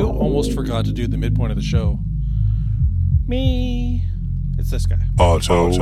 Who almost forgot to do the midpoint of the show? Me. It's this guy. Auto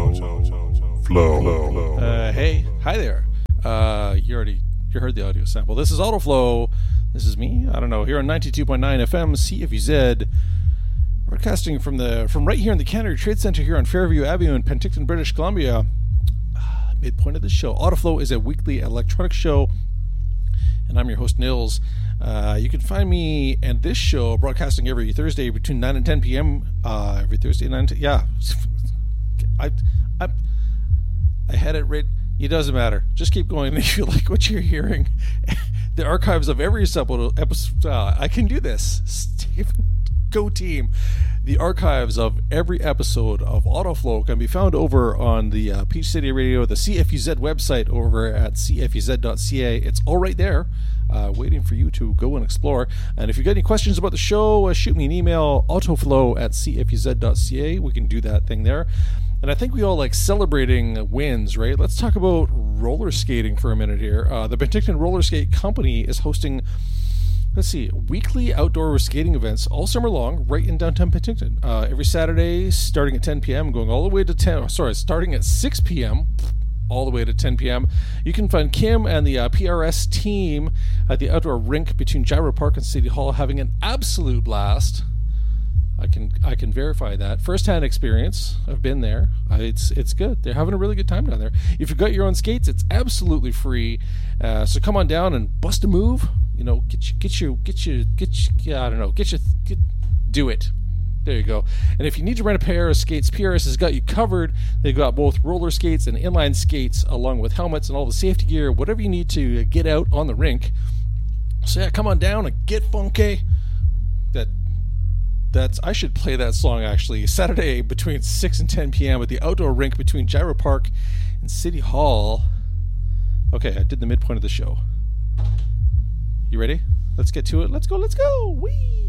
Flow. Hey, hi there. You heard the audio sample. This is Autoflow. This is me. I don't know. Here on 92.9 FM CFUZ, broadcasting from right here in the Canada Trade Center here on Fairview Avenue in Penticton, British Columbia. Midpoint of the show. Autoflow is a weekly electronic show, and I'm your host, Nils. You can find me and this show broadcasting every Thursday between 9 and 10 p.m. Every Thursday, 9 to... Yeah. I had it right... It doesn't matter. Just keep going if you like what you're hearing. The archives of every episode... I can do this. Go team. The archives of every episode of Autoflow can be found over on the Peach City Radio, the CFUZ website over at cfuz.ca. It's all right there, waiting for you to go and explore. And if you've got any questions about the show, shoot me an email, autoflow@cfuz.ca. We can do that thing there. And I think we all like celebrating wins, right? Let's talk about roller skating for a minute here. The Penticton Roller Skate Company is hosting... weekly outdoor skating events all summer long right in downtown Penticton. Every Saturday starting at 10 p.m. going all the way to starting at 6 p.m. all the way to 10 p.m. You can find Kim and the PRS team at the outdoor rink between Gyro Park and City Hall having an absolute blast. I can verify that. First-hand experience. I've been there. It's good. They're having a really good time down there. If you've got your own skates, it's absolutely free. So come on down and bust a move. You know, do it. There you go. And if you need to rent a pair of skates, PRS has got you covered. They've got both roller skates and inline skates, along with helmets and all the safety gear, whatever you need to get out on the rink. So yeah, come on down and get funky. I should play that song actually. Saturday between 6 and 10 p.m. at the outdoor rink between Gyro Park and City Hall. Okay, I did the midpoint of the show. You ready? Let's get to it. Let's go. Whee!